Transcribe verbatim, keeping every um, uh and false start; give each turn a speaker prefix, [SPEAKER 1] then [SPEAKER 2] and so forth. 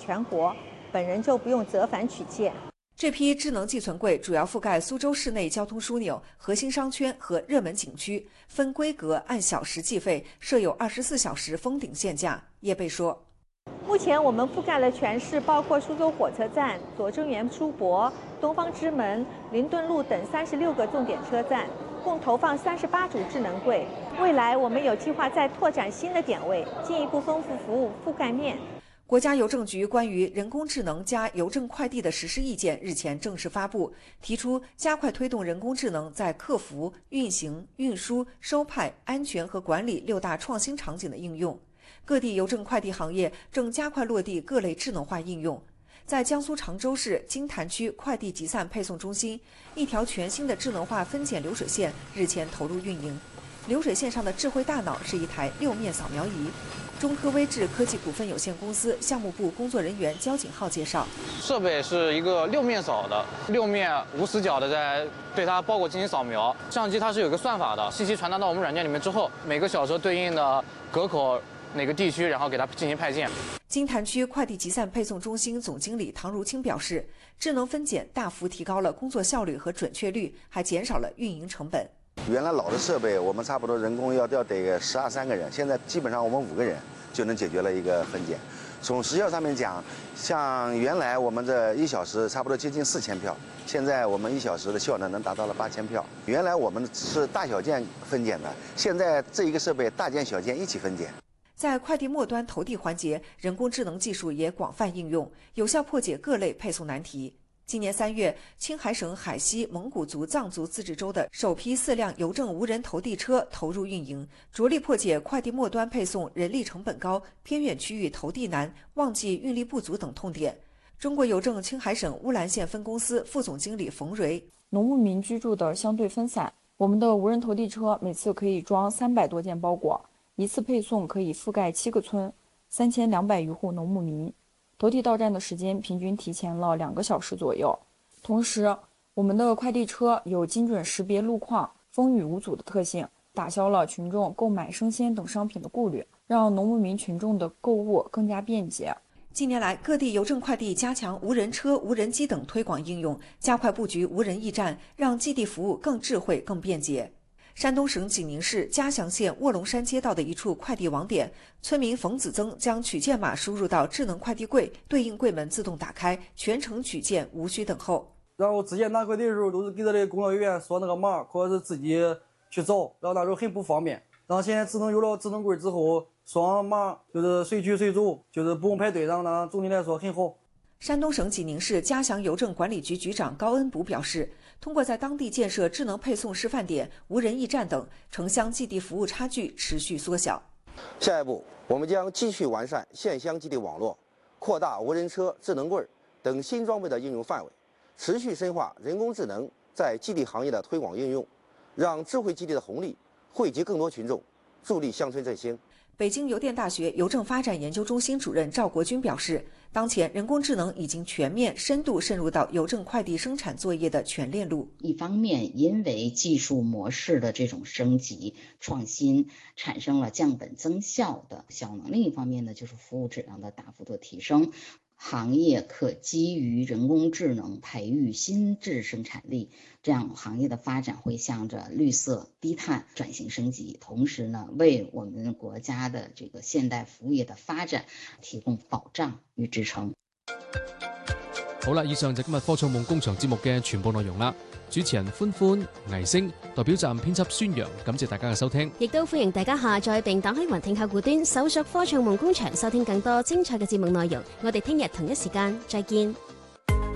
[SPEAKER 1] 全国，本人就不用折返取件。
[SPEAKER 2] 这批智能寄存柜主要覆盖苏州市内交通枢纽、核心商圈和热门景区，分规格按小时计费，设有二十四小时封顶限价。叶贝说，
[SPEAKER 1] 目前我们覆盖了全市，包括苏州火车站、左增园书博、东方之门、林顿路等三十六个重点车站，共投放三十八组智能柜。未来我们有计划再拓展新的点位，进一步丰富服务覆盖面。
[SPEAKER 2] 国家邮政局关于人工智能加邮政快递的实施意见日前正式发布，提出加快推动人工智能在客服、运行、运输、收派、安全和管理六大创新场景的应用。各地邮政快递行业正加快落地各类智能化应用。在江苏常州市金坛区快递集散配送中心，一条全新的智能化分拣流水线日前投入运营。流水线上的智慧大脑是一台六面扫描仪。中科微智科技股份有限公司项目部工作人员焦景浩介绍，
[SPEAKER 3] 设备是一个六面扫的，六面无死角的在对它包裹进行扫描。相机它是有个算法的，信息传达到我们软件里面之后，每个小时对应的隔口哪个地区，然后给它进行派件。
[SPEAKER 2] 金坛区快递集散配送中心总经理唐如清表示，智能分拣大幅提高了工作效率和准确率，还减少了运营成本。
[SPEAKER 4] 原来老的设备，我们差不多人工要要得个十二三个人，现在基本上我们五个人就能解决了一个分拣。从时效上面讲，像原来我们这一小时差不多接近四千票，现在我们一小时的效能能达到了八千票。原来我们是大小件分拣的，现在这一个设备大件小件一起分拣。
[SPEAKER 2] 在快递末端投递环节，人工智能技术也广泛应用，有效破解各类配送难题。今年三月，青海省海西蒙古族藏族自治州的首批四辆邮政无人投递车投入运营，着力破解快递末端配送人力成本高、偏远区域投递难、旺季运力不足等痛点。中国邮政青海省乌兰县分公司副总经理冯蕊：
[SPEAKER 5] 农牧民居住的相对分散，我们的无人投递车每次可以装三百多件包裹，一次配送可以覆盖七个村，三千两百余户农牧民。投递到站的时间平均提前了两个小时左右。同时，我们的快递车有精准识别路况、风雨无阻的特性，打消了群众购买生鲜等商品的顾虑，让农牧民群众的购物更加便捷。
[SPEAKER 2] 近年来，各地邮政快递加强无人车、无人机等推广应用，加快布局无人驿站，让寄递服务更智慧、更便捷。山东省济宁市嘉祥县卧龙山街道的一处快递网点，村民冯子增将取件码输入到智能快递柜，对应柜门自动打开，全程取件无需等候。
[SPEAKER 6] 然后之前拿快递的时候都是给这里工作人员说那个码，或者是自己去找，然后那时候很不方便。然后现在智能有了智能柜之后，双码就是随取随走，就是不用排队，然后呢总体来说很好。
[SPEAKER 2] 山东省济宁市嘉祥邮政管理局局长高恩补表示，通过在当地建设智能配送示范点、无人驿站等，城乡寄递服务差距持续缩小。
[SPEAKER 7] 下一步，我们将继续完善县乡寄递网络，扩大无人车、智能柜等新装备的应用范围，持续深化人工智能在寄递行业的推广应用，让智慧寄递的红利惠及更多群众，助力乡村振兴。
[SPEAKER 2] 北京邮电大学邮政发展研究中心主任赵国军表示，当前人工智能已经全面深度渗入到邮政快递生产作业的全链路。
[SPEAKER 8] 一方面，因为技术模式的这种升级创新，产生了降本增效的效能；另一方面呢，就是服务质量的大幅度提升。行业可基于人工智能培育新质生产力，这样行业的发展会向着绿色低碳转型升级，同时呢，为我们国家的这个现代服务业的发展提供保障与支撑。
[SPEAKER 9] 好啦，以上就今日科創夢工場節目嘅全部內容啦。主持人歡歡、倪星，代表站編輯孫陽，感謝大家嘅收聽。
[SPEAKER 10] 亦都歡迎大家下載並打開雲聽客戶端，搜索科創夢工場，收聽更多精彩嘅節目內容。我哋聽日同一時間再見。